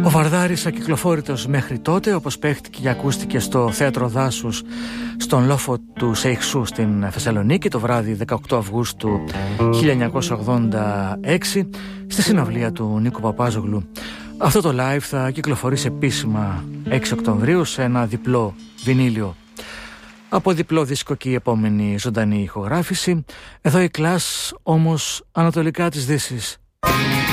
Ο Βαρδάρης ακυκλοφόρητος μέχρι τότε, όπως παίχτηκε και ακούστηκε στο Θέατρο Δάσους στον λόφο του Σεϊχσού στην Θεσσαλονίκη το βράδυ 18 Αυγούστου 1986 στη συναυλία του Νίκου Παπάζογλου. Αυτό το live θα κυκλοφορήσει επίσημα 6 Οκτωβρίου σε ένα διπλό βινίλιο. Από διπλό δίσκο και η επόμενη ζωντανή ηχογράφηση. Εδώ η Clash, όμως ανατολικά της Δύσης.